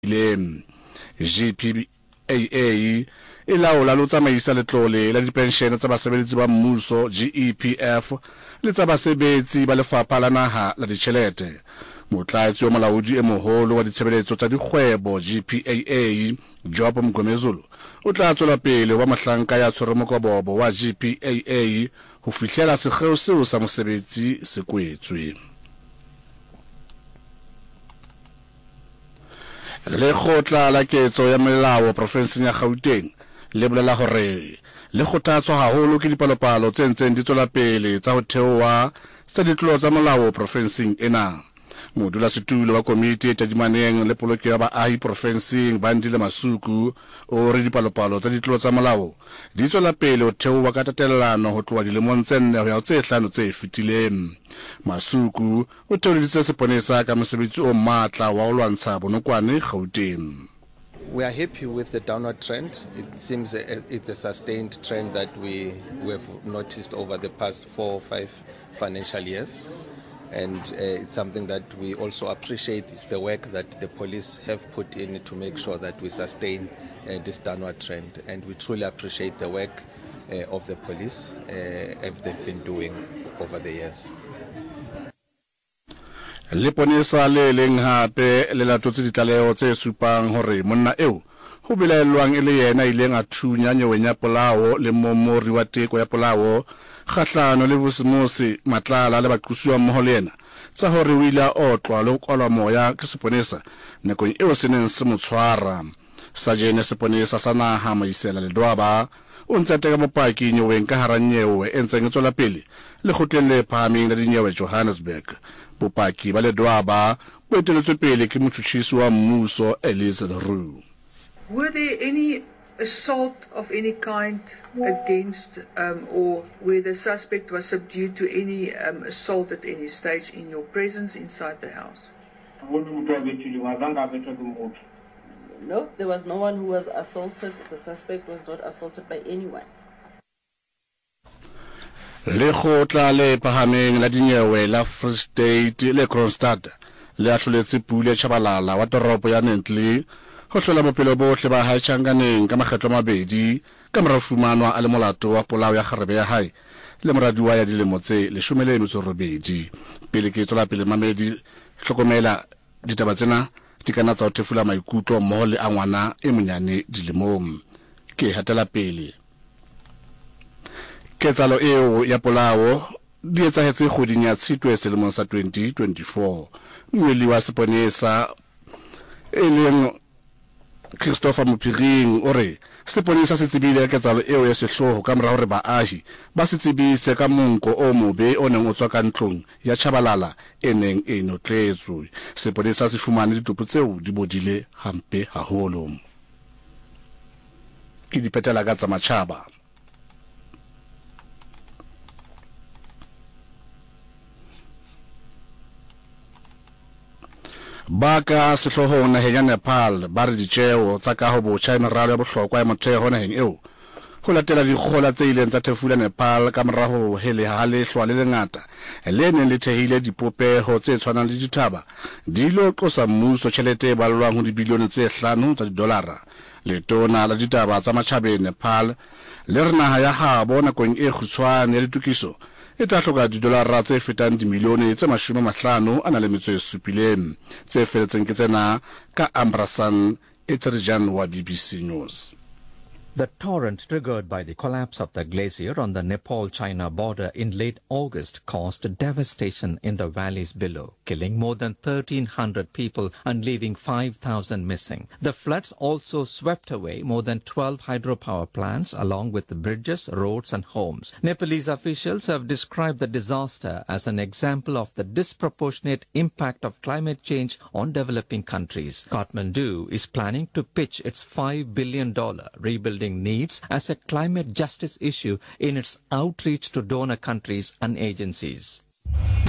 le GPAA e laola lo tsamaisa letlole la dipenshene tsa basebeletsi ba mmuso GEPF le tsa basebetsi ba lefapha la naha la ditjhelete. Motlatsi wa molaodi e moholo wa ditshebeletso tsa dikgwebo GPAA Job Mgomezulu o tla tswela pele wa mahlanka ya tshweremokobobo wa GPAA ho fihlela sekgeo seo sa mosebetsi se kwetswe. Lekgotla la ketso ya melao profenseng ya Gauteng le bolela hore le kgothatswa haholo ke dipalopalo tse ntseng di tswela pele tsa ho theoha tsa ditlolo tsa molao profenseng ena. Modulasetulo wa komiti e tadimaneng le polokeho ya baahi profenseng Bandile Masuku o re dipalopalo tsa ditlolo tsa molao di tswela pele ho theoha ka tatellano ho tloha dilemong tse 4 ho ya tse 5 tse fetileng. Masuku o theoleditse seponesa ka mosebetsi o matla wa ho lwantsha bonokwane Gauteng. We are happy with the downward trend. It seems it's a sustained trend that we have noticed over the past 4 or 5 financial years. And it's something that we also appreciate is the work that the police have put in to make sure that we sustain this downward trend. And we truly appreciate the work of the police as they've been doing over the years. Le ponesa le leng hape le latotse ditlaleho tse supang hore monna eo ho belaelwang e le yena ileng a thunya nyeweng ya polao le momori wa teko ya polao kgahlano le bosemosi matlala le baqosuwa mmoho le yena tsa hore o ile a otlwa le ho kwalwa moya ke seponesa nakong eo se neng se mo tshwara. Sajene seponesa sa naha Maisela Ledwaba o ntse a teka bopaki nyeweng ka hara nyewe e ntseng e tswela pele lekgotleng le phahameng la dinyewe Johannesburg. Bopaki ba Ledwaba bo eteletswe pele ke motjhutjhisi wa mmuso Elise Leroux. Were there any assault of any kind against or where the suspect was subdued to any assault at any stage in your presence inside the house? No, there was no one who was assaulted. The suspect was not assaulted by anyone. Lekgotla le phahameng la dinyewe la Free State le Kroonstad le ahloletse Pule Chabalala wa toropo ya Nentley ho hlola bophelo bohle ba hae tjhankaneng ka makgetlo mabedi ka mora fumanwa a le molato wa polao ya kgarebe ya hae le moraduwa ya dilemo tse 18. Pele ke tswela pele mamedi hlokomela ditaba tsena di kana tsa ho thefula maikutlo mmoho le a ngwana e monyane dilemong. Ke hatela pele ketsalo eo ya polao di etsahetse kgoding ya Tshitwe selemong sa 2024. Mweli wa seponesa e leng Christopher Muphiring o re seponesa se tsebile ketsalo eo ya sehloho ka mora hore baahi ba se tsebise ka monko o mobe o neng o tswa ka ntlong ya Chabalala e neng e notletswe. Seponesa se fumane ditopo tseo di bodile hampe haholo. Ke dipetela ka tsa matjhaba. Baka sehlohong naheng ya Nepal ba re ditjeo tsa kaho botjha meralo ya bohlokwa ya motheo naheng eo ho latela dikgohola tse ileng tsa thefula Nepal ka mora ho heleha ha lehlwa le lengata le neng le thehile dipopeho tse tshwanang le dithaba di lo qosa mmuso tjhelete e ballwang ho dibilione tse 5 tsa didolara. Letona la ditaba tsa matjhabeng Nepal le re naha ya habo nakong e kgutshwane ya ditokiso e tla hloka didolara tse fetang dimilione tse 57 tse feletseng ke tsena ka Ambrasan Etrijan wa BBC News. The torrent triggered by the collapse of the glacier on the Nepal-China border in late August caused devastation in the valleys below, killing more than 1,300 people and leaving 5,000 missing. The floods also swept away more than 12 hydropower plants along with the bridges, roads and homes. Nepalese officials have described the disaster as an example of the disproportionate impact of climate change on developing countries. Kathmandu is planning to pitch its $5 billion rebuilding needs as a climate justice issue in its outreach to donor countries and agencies.